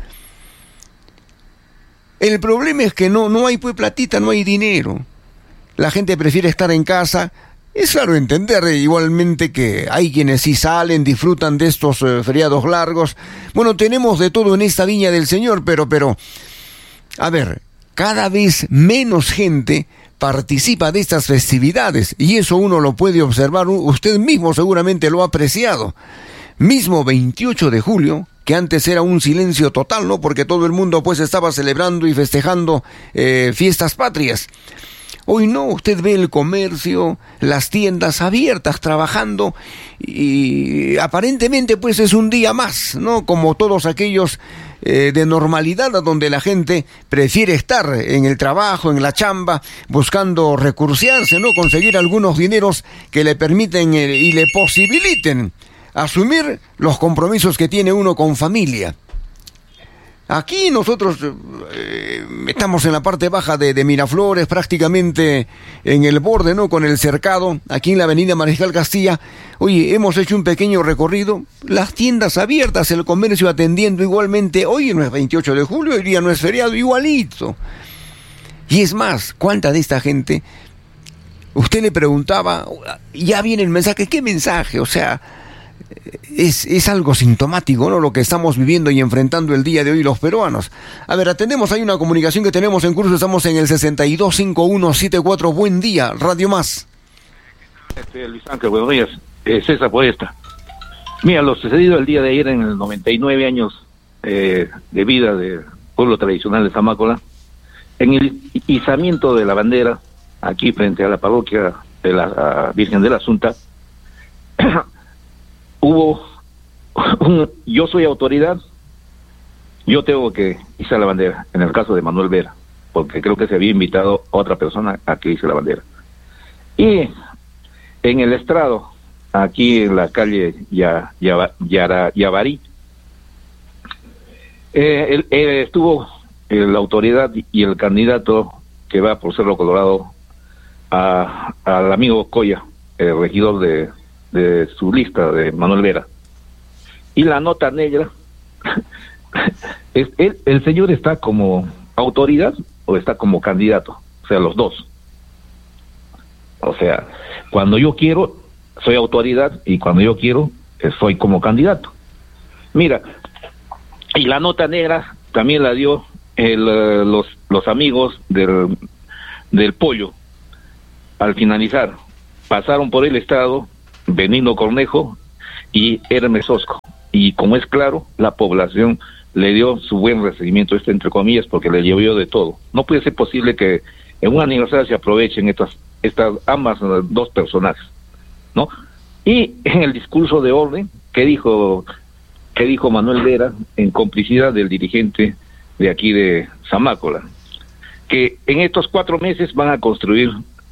El problema es que no, no hay pues platita, no hay dinero. La gente prefiere estar en casa. Es claro entender igualmente que hay quienes sí salen, disfrutan de estos eh, feriados largos. Bueno, tenemos de todo en esta viña del Señor, pero, pero, a ver, cada vez menos gente participa de estas festividades, y eso uno lo puede observar, usted mismo seguramente lo ha apreciado. Mismo veintiocho de julio, que antes era un silencio total, ¿no?, porque todo el mundo pues estaba celebrando y festejando eh, fiestas patrias. Hoy no, usted ve el comercio, las tiendas abiertas, trabajando, y aparentemente pues es un día más, ¿no?, como todos aquellos eh, de normalidad, donde la gente prefiere estar en el trabajo, en la chamba, buscando recursearse, ¿no?, conseguir algunos dineros que le permiten eh, y le posibiliten asumir los compromisos que tiene uno con familia. Aquí nosotros eh, estamos en la parte baja de, de Miraflores, prácticamente en el borde, ¿no?, con el cercado, aquí en la avenida Mariscal Castilla. Oye, hemos hecho un pequeño recorrido, las tiendas abiertas, el comercio atendiendo igualmente. Hoy no es veintiocho de julio, hoy día no es feriado, igualito. Y es más, ¿cuánta de esta gente? Usted le preguntaba, ya viene el mensaje, ¿qué mensaje? O sea, Es, es algo sintomático, ¿no?, lo que estamos viviendo y enfrentando el día de hoy los peruanos. A ver, atendemos, hay una comunicación que tenemos en curso, estamos en el sesenta y dos cincuenta y uno setenta y cuatro. Buen día, Radio Más. Este, Luis Ángel, buenos días. Eh, César Podesta. Mira, lo sucedido el día de ayer en el noventa y nueve años eh, de vida del pueblo tradicional de Zamácola, en el izamiento de la bandera, aquí frente a la parroquia de la Virgen de la Asunta, hubo un, yo soy autoridad, yo tengo que izar la bandera, en el caso de Manuel Vera, porque creo que se había invitado a otra persona a que hice la bandera. Y en el estrado, aquí en la calle ya, ya, Yara, Yabarí, eh, el, eh, estuvo eh, la autoridad y el candidato que va por Cerro Colorado a, al amigo Coya, el regidor de, de su lista, de Manuel Vera. Y la nota negra, es, el, el señor está como autoridad o está como candidato, o sea, los dos. O sea, cuando yo quiero, soy autoridad, y cuando yo quiero, soy como candidato. Mira, y la nota negra también la dio el, uh, los, los amigos del, del Pollo. Al finalizar, pasaron por el estado Benigno Cornejo y Hermes Osco. Y como es claro, la población le dio su buen recibimiento, esto entre comillas, porque le llovió de todo. No puede ser posible que en un aniversario se aprovechen estas, estas ambas uh, dos personajes, ¿no? Y en el discurso de orden, ¿qué dijo, qué dijo Manuel Vera en complicidad del dirigente de aquí de Zamácola? Que en estos cuatro meses van a construir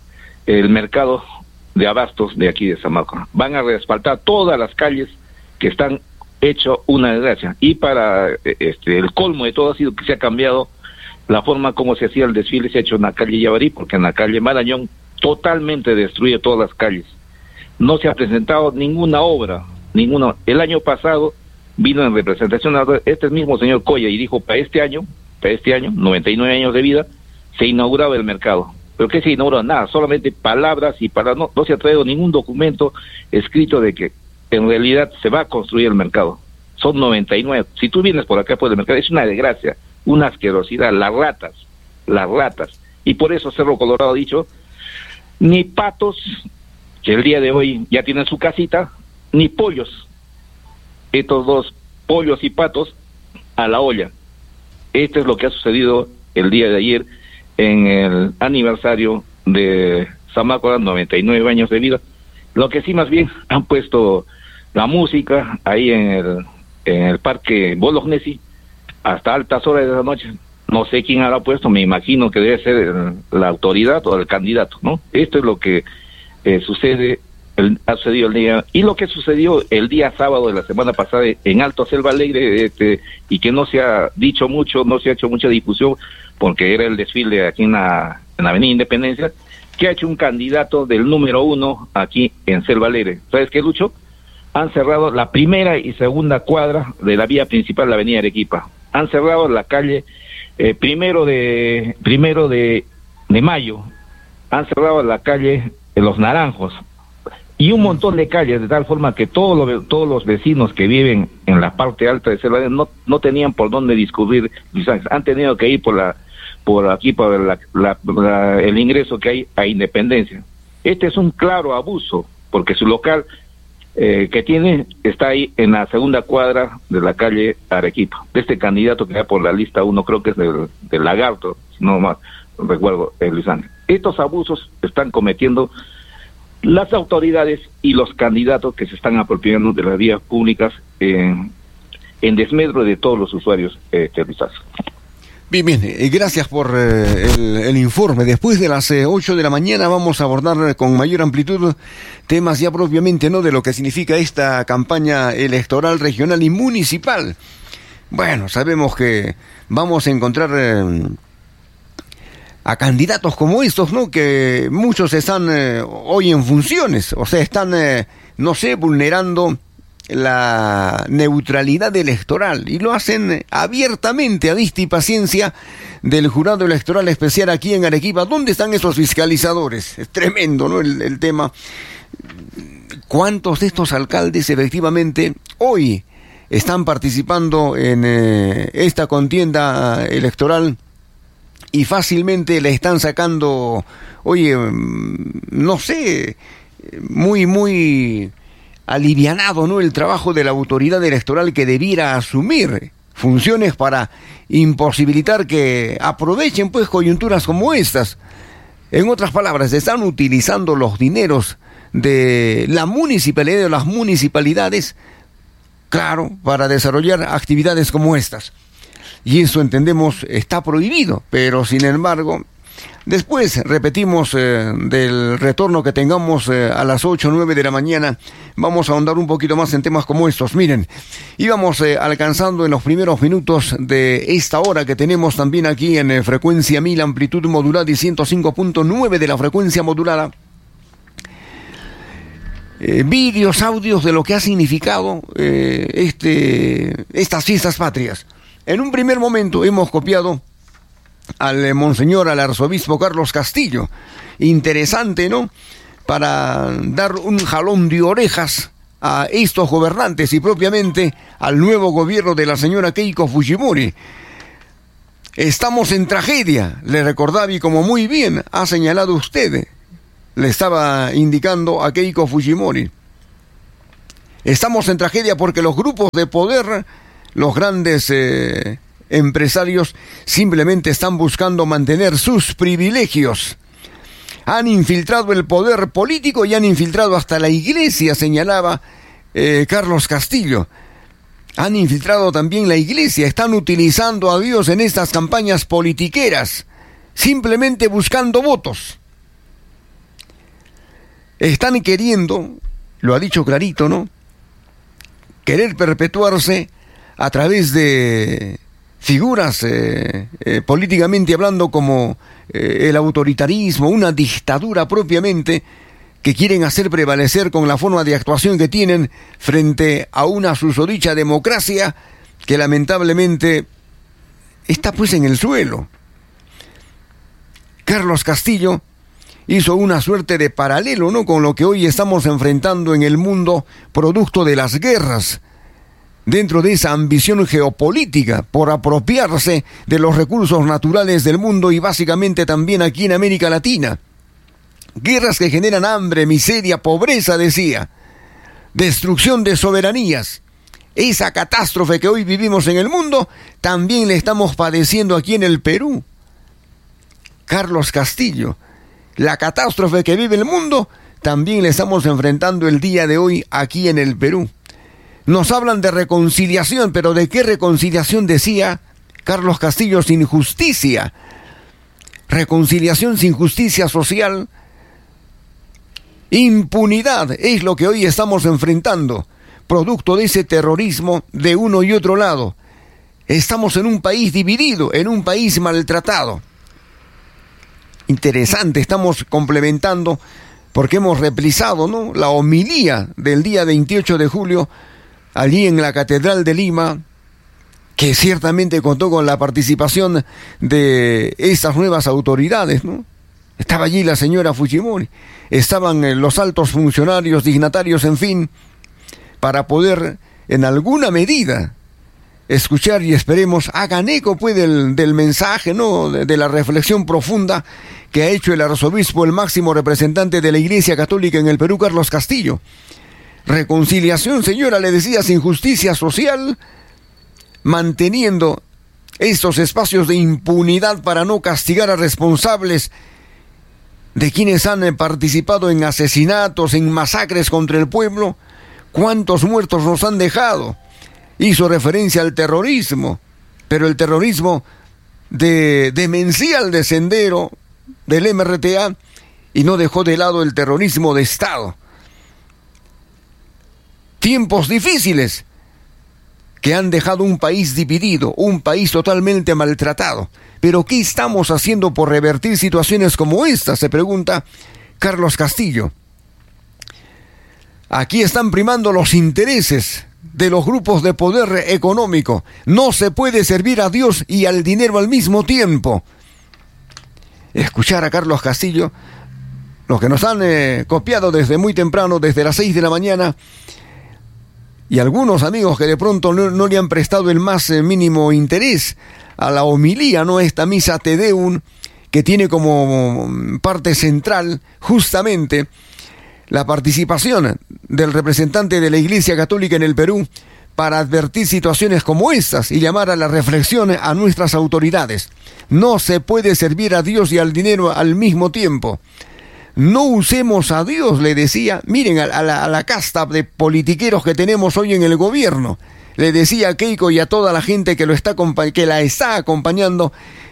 el mercado de abastos de aquí de Zamácola. Van a reasfaltar todas las calles que están hecho una desgracia. Y para este el colmo de todo ha sido que se ha cambiado la forma como se hacía el desfile, se ha hecho en la calle Yavarí, porque en la calle Marañón totalmente destruye todas las calles. No se ha presentado ninguna obra, ninguna. El año pasado vino en representación a este mismo señor Coya y dijo, para este año, para este año, noventa y nueve años de vida, se inauguraba el mercado. ¿Pero qué se inauguró? Nada, solamente palabras y palabras. No, no se ha traído ningún documento escrito de que en realidad se va a construir el mercado. Son noventa y nueve. Si tú vienes por acá por el mercado, es una desgracia, una asquerosidad, las ratas, las ratas. Y por eso Cerro Colorado ha dicho, ni patos, que el día de hoy ya tienen su casita, ni pollos. Estos dos, pollos y patos, a la olla. Esto es lo que ha sucedido el día de ayer en el aniversario de Zamácola, noventa y nueve años de vida. Lo que sí, más bien, han puesto la música ahí en el, en el parque Bolognesi hasta altas horas de la noche. No sé quién habrá puesto, me imagino que debe ser el, la autoridad o el candidato, ¿no? Esto es lo que eh, sucede, el, ha sucedido el día, y lo que sucedió el día sábado de la semana pasada en Alto Selva Alegre, este, y que no se ha dicho mucho, no se ha hecho mucha difusión, porque era el desfile aquí en la, en la Avenida Independencia, que ha hecho un candidato del número uno aquí en Selva Alegre. ¿Sabes qué, Lucho? Han cerrado la primera y segunda cuadra de la vía principal de la Avenida Arequipa. Han cerrado la calle eh, primero de primero de, de mayo. Han cerrado la calle de Los Naranjos. Y un montón de calles, de tal forma que todos los, todos los vecinos que viven en la parte alta de Selva Alegre no, no tenían por dónde discurrir. Han tenido que ir por la por aquí, por la, la, la, el ingreso que hay a Independencia. Este es un claro abuso, porque su local eh, que tiene está ahí en la segunda cuadra de la calle Arequipa, de este candidato que va por la lista uno, creo que es del, del Lagarto, si no más recuerdo, eh, Luis Ángel. Estos abusos están cometiendo las autoridades y los candidatos que se están apropiando de las vías públicas eh, en desmedro de todos los usuarios eh, terroristas. Bien, bien, eh, gracias por eh, el, el informe. Después de las eh, ocho de la mañana vamos a abordar con mayor amplitud temas ya propiamente, ¿no?, de lo que significa esta campaña electoral regional y municipal. Bueno, sabemos que vamos a encontrar eh, a candidatos como estos, ¿no?, que muchos están eh, hoy en funciones, o sea, están, eh, no sé, vulnerando la neutralidad electoral, y lo hacen abiertamente a vista y paciencia del jurado electoral especial aquí en Arequipa. ¿Dónde están esos fiscalizadores? Es tremendo, ¿no?, el, el tema. ¿Cuántos de estos alcaldes efectivamente hoy están participando en eh, esta contienda electoral y fácilmente le están sacando, oye, no sé, muy, muy alivianado, ¿no?, el trabajo de la autoridad electoral, que debiera asumir funciones para imposibilitar que aprovechen pues coyunturas como estas? En otras palabras, están utilizando los dineros de la municipalidad, de las municipalidades, claro, para desarrollar actividades como estas. Y eso, entendemos, está prohibido, pero sin embargo Después, repetimos, eh, del retorno que tengamos eh, a las ocho o nueve de la mañana, vamos a ahondar un poquito más en temas como estos. Miren, íbamos eh, alcanzando en los primeros minutos de esta hora que tenemos también aquí en eh, frecuencia mil, amplitud modulada y ciento cinco punto nueve de la frecuencia modulada. Eh, vídeos, audios de lo que ha significado eh, este, estas fiestas patrias. En un primer momento hemos copiado al eh, monseñor, al arzobispo Carlos Castillo. Interesante, ¿no? Para dar un jalón de orejas a estos gobernantes y propiamente al nuevo gobierno de la señora Keiko Fujimori. Estamos en tragedia, le recordaba, y como muy bien ha señalado usted, le estaba indicando a Keiko Fujimori. Estamos en tragedia porque los grupos de poder, los grandes eh, empresarios, simplemente están buscando mantener sus privilegios. Han infiltrado el poder político y han infiltrado hasta la iglesia, señalaba eh, Carlos Castillo. Han infiltrado también la iglesia, están utilizando a Dios en estas campañas politiqueras, simplemente buscando votos. Están queriendo, lo ha dicho clarito, ¿no? Querer perpetuarse a través de figuras eh, eh, políticamente hablando como eh, el autoritarismo, una dictadura propiamente, que quieren hacer prevalecer con la forma de actuación que tienen frente a una susodicha democracia que lamentablemente está pues en el suelo. Carlos Castillo hizo una suerte de paralelo, ¿no?, con lo que hoy estamos enfrentando en el mundo, producto de las guerras, dentro de esa ambición geopolítica por apropiarse de los recursos naturales del mundo y básicamente también aquí en América Latina. Guerras que generan hambre, miseria, pobreza, decía, destrucción de soberanías. Esa catástrofe que hoy vivimos en el mundo, también la estamos padeciendo aquí en el Perú. Carlos Castillo, la catástrofe que vive el mundo, también la estamos enfrentando el día de hoy aquí en el Perú. Nos hablan de reconciliación, pero ¿de qué reconciliación decía Carlos Castillo? Sin justicia. Reconciliación sin justicia social. Impunidad es lo que hoy estamos enfrentando, producto de ese terrorismo de uno y otro lado. Estamos en un país dividido, en un país maltratado. Interesante, estamos complementando porque hemos reprisado, ¿no?, la homilía del día veintiocho de julio allí en la Catedral de Lima, que ciertamente contó con la participación de estas nuevas autoridades, ¿no? Estaba allí la señora Fujimori, estaban los altos funcionarios, dignatarios, en fin, para poder en alguna medida escuchar y esperemos hagan eco pues del, del mensaje, ¿no?, de, de la reflexión profunda que ha hecho el arzobispo, el máximo representante de la Iglesia Católica en el Perú, Carlos Castillo. Reconciliación, señora, le decía, sin justicia social, manteniendo estos espacios de impunidad para no castigar a responsables de quienes han participado en asesinatos, en masacres contra el pueblo. ¿Cuántos muertos nos han dejado? Hizo referencia al terrorismo, pero el terrorismo de demencial de Sendero, del M R T A, y no dejó de lado el terrorismo de Estado. Tiempos difíciles que han dejado un país dividido, un país totalmente maltratado. Pero ¿qué estamos haciendo por revertir situaciones como esta?, se pregunta Carlos Castillo. Aquí están primando los intereses de los grupos de poder económico. No se puede servir a Dios y al dinero al mismo tiempo. Escuchar a Carlos Castillo, los que nos han eh, copiado desde muy temprano, desde las seis de la mañana, y algunos amigos que de pronto no, no le han prestado el más eh, mínimo interés a la homilía, ¿no?, esta misa Te Deum, que tiene como parte central justamente la participación del representante de la Iglesia Católica en el Perú para advertir situaciones como estas y llamar a la reflexión a nuestras autoridades. No se puede servir a Dios y al dinero al mismo tiempo. No usemos a Dios, le decía, miren a, a, la, a la casta de politiqueros que tenemos hoy en el gobierno. Le decía a Keiko y a toda la gente que, lo está, que la está acompañando,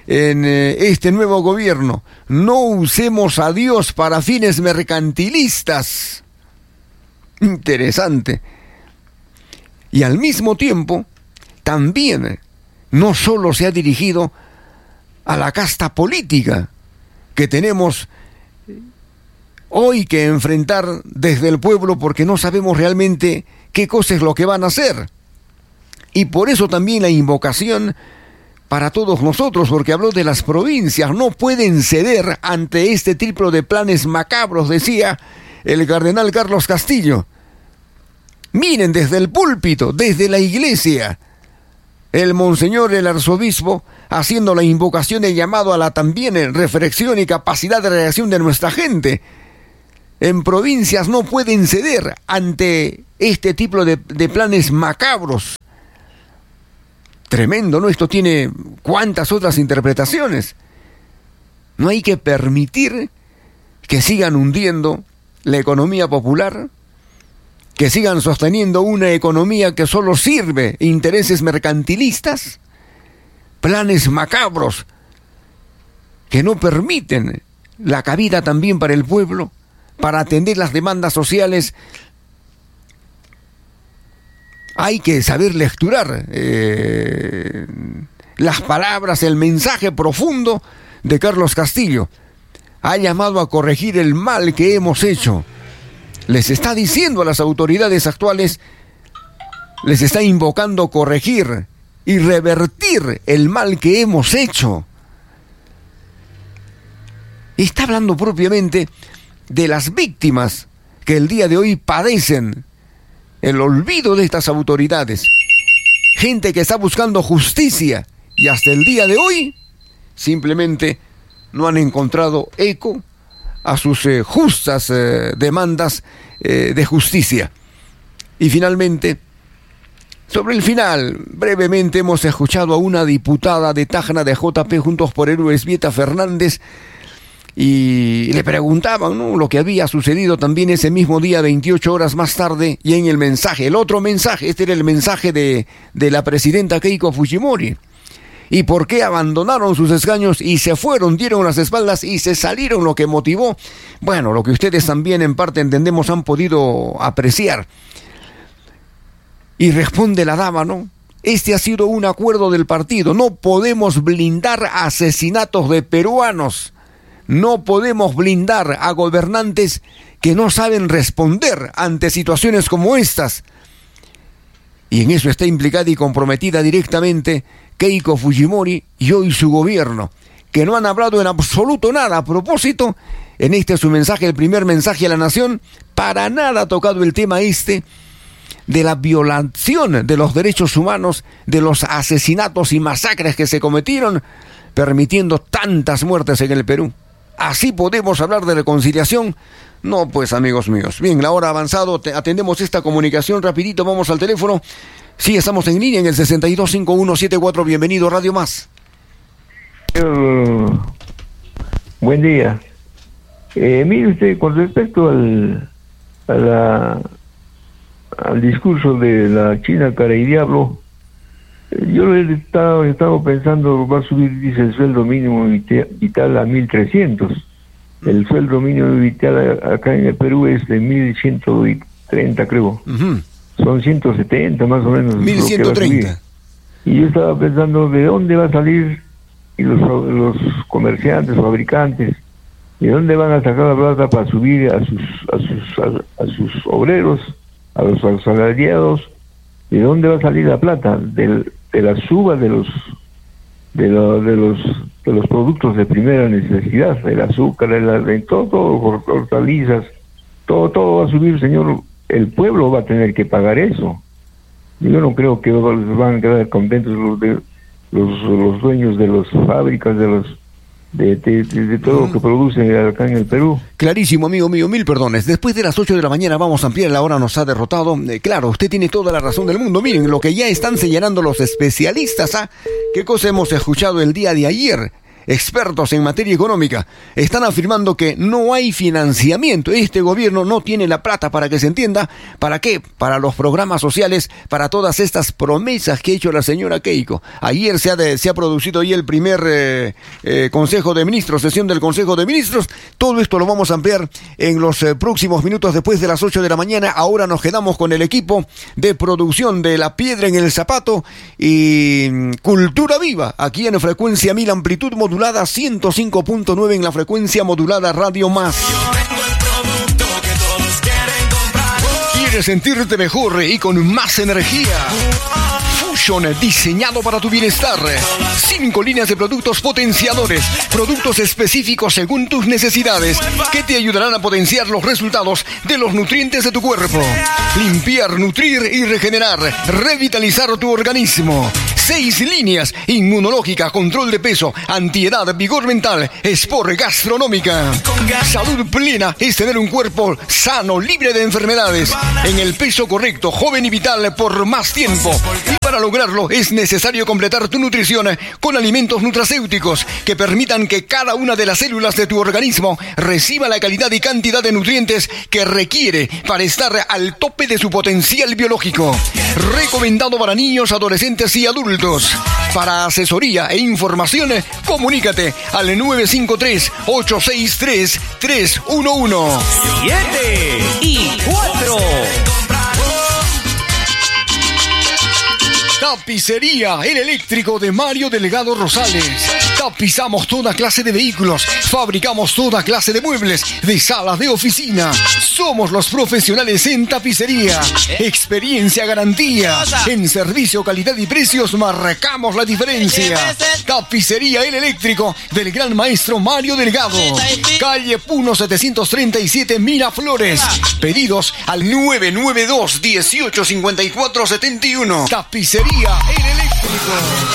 en eh, este nuevo gobierno. No usemos a Dios para fines mercantilistas. Interesante. Y al mismo tiempo, también no solo se ha dirigido a la casta política que tenemos hoy que enfrentar desde el pueblo, porque no sabemos realmente qué cosa es lo que van a hacer. Y por eso también la invocación para todos nosotros, porque habló de las provincias, no pueden ceder ante este tipo de planes macabros, decía el cardenal Carlos Castillo. Miren, desde el púlpito, desde la iglesia, el monseñor, el arzobispo, haciendo la invocación y llamado a la también reflexión y capacidad de reacción de nuestra gente. En provincias no pueden ceder ante este tipo de, de planes macabros. Tremendo, ¿no? Esto tiene cuántas otras interpretaciones. No hay que permitir que sigan hundiendo la economía popular, que sigan sosteniendo una economía que solo sirve intereses mercantilistas, planes macabros que no permiten la cabida también para el pueblo, para atender las demandas sociales. Hay que saber lecturar eh, las palabras, el mensaje profundo de Carlos Castillo. Ha llamado a corregir el mal que hemos hecho. Les está diciendo a las autoridades actuales, les está invocando corregir y revertir el mal que hemos hecho. Está hablando propiamente de las víctimas que el día de hoy padecen el olvido de estas autoridades. Gente que está buscando justicia y hasta el día de hoy simplemente no han encontrado eco a sus eh, justas eh, demandas eh, de justicia. Y finalmente, sobre el final, brevemente hemos escuchado a una diputada de Tacna de J P Juntos por Perú, Esbieta Fernández, y le preguntaban, ¿no?, lo que había sucedido también ese mismo día, veintiocho horas más tarde, y en el mensaje, el otro mensaje, este era el mensaje de, de la presidenta Keiko Fujimori. ¿Y por qué abandonaron sus escaños y se fueron, dieron las espaldas y se salieron? Lo que motivó, bueno, lo que ustedes también en parte entendemos han podido apreciar. Y responde la dama, ¿no? Este ha sido un acuerdo del partido. No podemos blindar asesinatos de peruanos. No podemos blindar a gobernantes que no saben responder ante situaciones como estas. Y en eso está implicada y comprometida directamente Keiko Fujimori y hoy su gobierno, que no han hablado en absoluto nada. A propósito, en este su mensaje, el primer mensaje a la nación, para nada ha tocado el tema este de la violación de los derechos humanos, de los asesinatos y masacres que se cometieron, permitiendo tantas muertes en el Perú. ¿Así podemos hablar de reconciliación? No, pues, amigos míos. Bien, la hora ha avanzado, atendemos esta comunicación rapidito, vamos al teléfono. Sí, estamos en línea en el sesenta y dos cincuenta y uno setenta y cuatro. Bienvenido, Radio Más. Uh, buen día. Eh, mire usted, con respecto al, a la, al discurso de la China cara y diablo, yo he estado, he estado pensando, va a subir, dice, el sueldo mínimo vital a mil trescientos. El sueldo mínimo vital acá en el Perú es de mil ciento treinta, creo. Uh-huh. Son ciento setenta más o menos. mil ciento treinta. Y yo estaba pensando, ¿de dónde va a salir y los, los comerciantes, fabricantes, de dónde van a sacar la plata para subir a sus a sus a, a sus obreros, a los asalariados? ¿De dónde va a salir la plata? Del, de la suba de los de, lo, de los de los productos de primera necesidad, el azúcar, el, el todo, todo, hortalizas, todo todo va a subir, señor. El pueblo va a tener que pagar eso. Yo no creo que van a quedar contentos los de, los, los dueños de las fábricas, de los de, de, de, de todo lo que produce acá en el Perú. Clarísimo, amigo mío, mil perdones. Después de las ocho de la mañana vamos a ampliar, la hora nos ha derrotado. Eh, claro, usted tiene toda la razón del mundo. Miren, lo que ya están señalando los especialistas, ¿ah? ¿Qué cosa hemos escuchado el día de ayer? expertos en materia económica, están afirmando que no hay financiamiento. Este gobierno no tiene la plata, para que se entienda. ¿Para qué? Para los programas sociales, para todas estas promesas que ha hecho la señora Keiko. Ayer se ha, de, se ha producido ahí el primer eh, eh, Consejo de Ministros, sesión del Consejo de Ministros. Todo esto lo vamos a ampliar en los eh, próximos minutos después de las ocho de la mañana. Ahora nos quedamos con el equipo de producción de La Piedra en el Zapato y Cultura Viva, aquí en frecuencia mil, amplitud modulada ciento cinco punto nueve en la frecuencia modulada Radio Más. ¿Quieres sentirte mejor y con más energía? Fusion, diseñado para tu bienestar. Cinco líneas de productos potenciadores, productos específicos según tus necesidades, que te ayudarán a potenciar los resultados de los nutrientes de tu cuerpo. Limpiar, nutrir y regenerar, revitalizar tu organismo. Seis líneas: inmunológica, control de peso, antiedad, vigor mental, sport, gastronómica. Salud plena es tener un cuerpo sano, libre de enfermedades, en el peso correcto, joven y vital por más tiempo. Y para lograrlo es necesario completar tu nutrición con alimentos nutracéuticos que permitan que cada una de las células de tu organismo reciba la calidad y cantidad de nutrientes que requiere para estar al tope de su potencial biológico. Recomendado para niños, adolescentes y adultos. Para asesoría e información, comunícate al nueve cinco tres, ocho seis tres, tres uno uno. siete y cuatro. Tapicería El Eléctrico de Mario Delgado Rosales. Tapizamos toda clase de vehículos, fabricamos toda clase de muebles, de salas de oficina. Somos los profesionales en tapicería. Experiencia, garantía. En servicio, calidad y precios marcamos la diferencia. Tapicería El Eléctrico del gran maestro Mario Delgado. Calle Puno setecientos treinta y siete, Miraflores. Pedidos al nueve nueve dos, dieciocho cincuenta y cuatro setenta y uno. Tapicería El Eléctrico.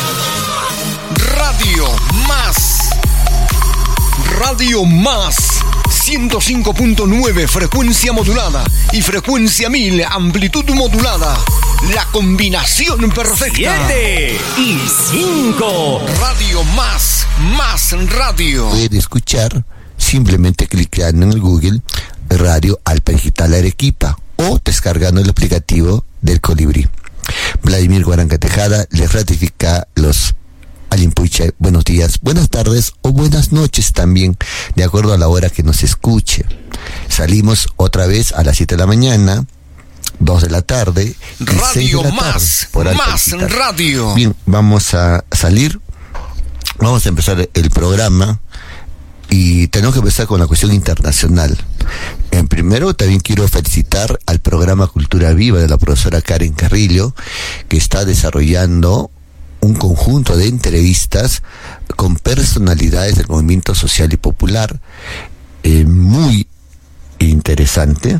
Radio Más. Radio Más. ciento cinco punto nueve, frecuencia modulada. Y frecuencia mil, amplitud modulada. La combinación perfecta. siete y cinco. Radio Más. Más radio. Puede escuchar simplemente clicando en el Google Radio Alpa Digital Arequipa o descargando el aplicativo del Colibrí. Vladimir Guaranca Tejada les ratifica los Alimpucha. Buenos días, buenas tardes o buenas noches también, de acuerdo a la hora que nos escuche. Salimos otra vez a las siete de la mañana, dos de la tarde, Radio de la Más, tarde, Más Radio. Bien, vamos a salir, vamos a empezar el programa y tenemos que empezar con la cuestión internacional. En primero, también quiero felicitar al programa Cultura Viva de la profesora Karen Carrillo, que está desarrollando un conjunto de entrevistas con personalidades del movimiento social y popular, eh, muy interesante.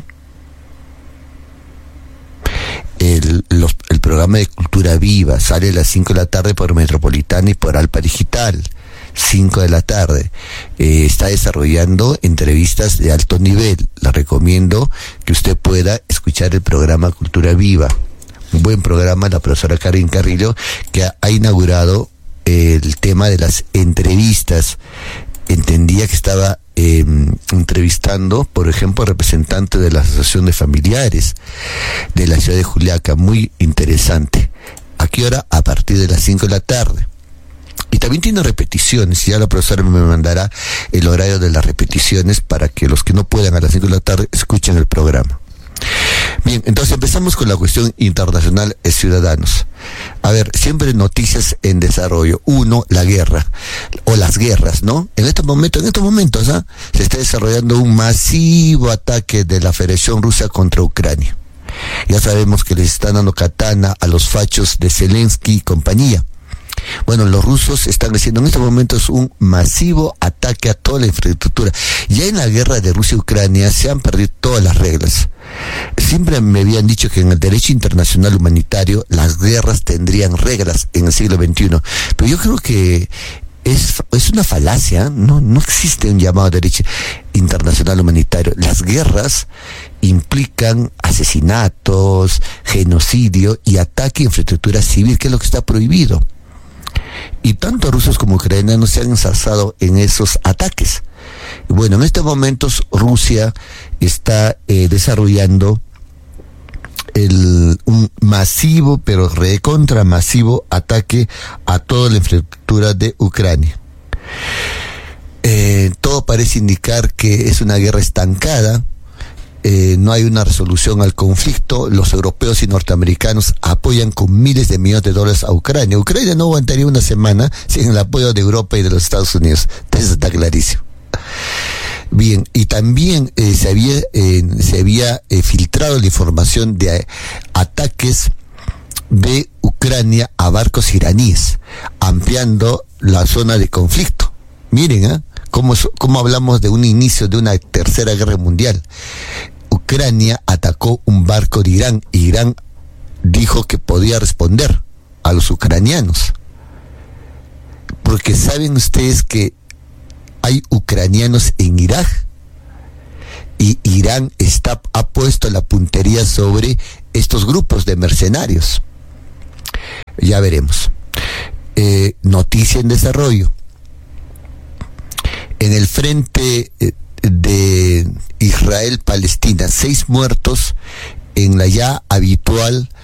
El, los, el programa de Cultura Viva sale a las cinco de la tarde por Metropolitana y por Alpa Digital. cinco de la tarde. Eh, está desarrollando entrevistas de alto nivel. Le recomiendo que usted pueda escuchar el programa Cultura Viva. Un buen programa, la profesora Karen Carrillo, que ha, ha inaugurado eh, el tema de las entrevistas. Entendía que estaba eh, entrevistando, por ejemplo, representantes de la Asociación de Familiares de la ciudad de Juliaca. Muy interesante. ¿A qué hora? A partir de las cinco de la tarde. Y también tiene repeticiones, y ya la profesora me mandará el horario de las repeticiones para que los que no puedan a las cinco de la tarde escuchen el programa. Bien, entonces empezamos con la cuestión internacional de ciudadanos. A ver, siempre noticias en desarrollo. Uno, la guerra, o las guerras, ¿no? En estos momentos, en estos momentos, ¿ah? se está desarrollando un masivo ataque de la Federación Rusa contra Ucrania. Ya sabemos que les están dando katana a los fachos de Zelensky y compañía. Bueno, los rusos están haciendo en estos momentos un masivo ataque a toda la infraestructura. Ya en la guerra de Rusia y Ucrania se han perdido todas las reglas. Siempre me habían dicho que en el derecho internacional humanitario las guerras tendrían reglas en el siglo veintiuno. Pero yo creo que es, es una falacia. No, no existe un llamado derecho internacional humanitario. Las guerras implican asesinatos, genocidio y ataque a infraestructura civil, que es lo que está prohibido. Y tanto rusos como ucranianos se han ensalzado en esos ataques. Bueno, en estos momentos Rusia está eh, desarrollando el, un masivo, pero recontra masivo ataque a toda la infraestructura de Ucrania. Eh, todo parece indicar que es una guerra estancada. Eh, no hay una resolución al conflicto. Los europeos y norteamericanos apoyan con miles de millones de dólares a Ucrania. Ucrania no aguantaría una semana sin el apoyo de Europa y de los Estados Unidos. Eso está clarísimo. Bien, y también eh, se había, eh, se había eh, filtrado la información de eh, ataques de Ucrania a barcos iraníes, ampliando la zona de conflicto. Miren, ¿eh? cómo, cómo hablamos de un inicio de una tercera guerra mundial. Ucrania atacó un barco de Irán y Irán dijo que podía responder a los ucranianos. Porque saben ustedes que hay ucranianos en Irak y Irán está, ha puesto la puntería sobre estos grupos de mercenarios. Ya veremos. Eh, noticia en desarrollo. En el frente de Israel-Palestina, seis muertos en la ya habitual